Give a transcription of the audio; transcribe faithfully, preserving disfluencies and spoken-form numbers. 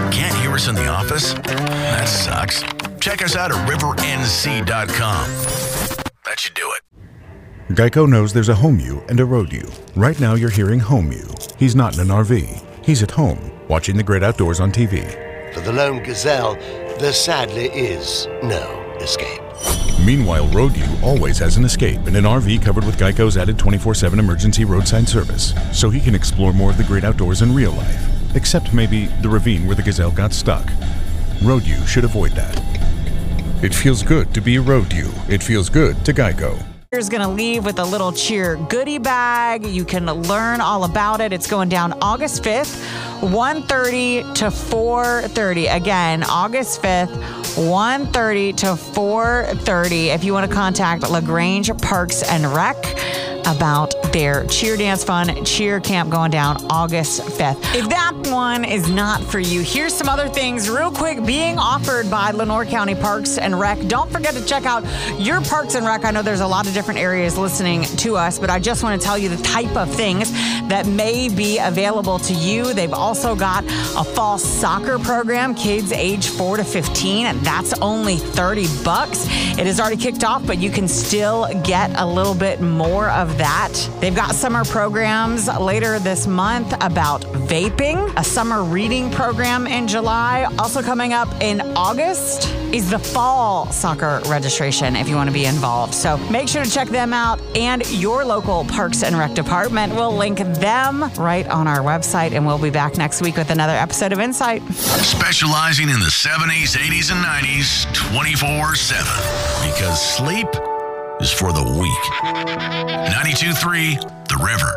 Can't hear us in the office? That sucks. Check us out at river n c dot com. That should do it. Geico knows there's a home you and a road you. Right now you're hearing home you. He's not in an R V. He's at home, watching the great outdoors on T V. For the lone gazelle, there sadly is no escape. Meanwhile, road you always has an escape in an R V covered with Geico's added twenty-four seven emergency roadside service, so he can explore more of the great outdoors in real life. Except maybe the ravine where the gazelle got stuck. Road you should avoid that. It feels good to be a road you. It feels good to Geico. Is going to leave with a little cheer goodie bag. You can learn all about it. It's going down August fifth, one thirty to four thirty. Again, August fifth, one thirty to four thirty. If you want to contact LaGrange Parks and Rec about their cheer dance fun cheer camp going down August fifth. If that one is not for you, here's some other things real quick being offered by Lenoir County Parks and Rec. Don't forget to check out your Parks and Rec. I know there's a lot of different areas listening to us, but I just want to tell you the type of things that may be available to you. They've also got a fall soccer program, kids age four to fifteen, and that's only thirty bucks. It has already kicked off, but you can still get a little bit more of that. They've got summer programs later this month about vaping, a summer reading program in July. Also coming up in August is the fall soccer registration if you want to be involved. So make sure to check them out, and your local Parks and Rec department. We'll link them right on our website, and we'll be back next week with another episode of Insight. Specializing in the seventies, eighties, and nineties twenty-four seven. Because sleep is for the weak. ninety-two point three The River.